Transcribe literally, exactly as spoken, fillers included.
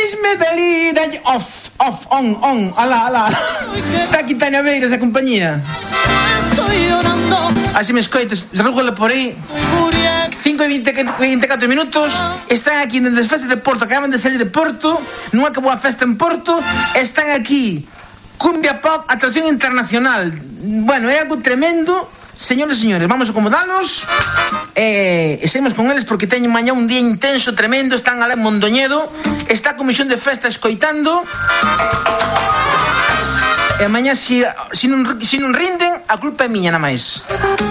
Luís Medalí, dalle off, off, on, on, alá, alá. Está aquí Tania Beiras a compañía. Así me escoites, rúgole por aí. cinco e vinte e catro minutos. Están aquí nas festas de Porto, acaban de salir de Porto. Non acabou a festa en Porto. Están aquí Cumbia Pop, atracción internacional. Bueno, é algo tremendo. Señores e señores, vamos a acomodarnos e, e seguimos con eles porque teñen mañá un día intenso, tremendo. Están alá en Mondoñedo. Está a comisión de festa escoitando. E mañá, se si, si non, si non rinden, a culpa é miña, nada máis.